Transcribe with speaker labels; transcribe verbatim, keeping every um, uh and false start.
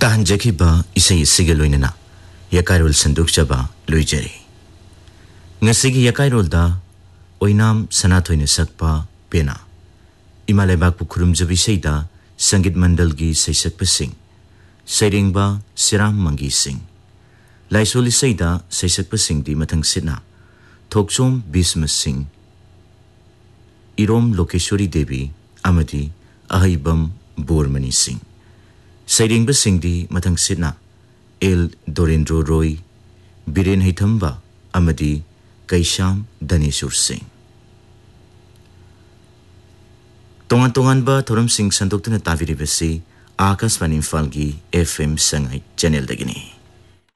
Speaker 1: Tahanjakiba isay sigaluinana Yakairol sandukjaba luijari Ngasigi Yakairolda Oinam sanatoyne sakpa pena Imalebak pukurumjabi sayda Sangit Mandalgi saysakpa sing Sayrengba Siram Mangi sing Laisoli sayda saysakpa sing di matang sina Thokchom Bisma sing Irom Lokeshwari Devi Amadi Ahaibam Bormani sing Sayrengba sing di matang sina El Dorendro Roy Biren Haithamba Amadi Kaisham Daneshur Singh Tongan-tongan ba Thoram Singh Sandokta na Taviri Basi Akasvani Imphal gi F M Sangai channel dagini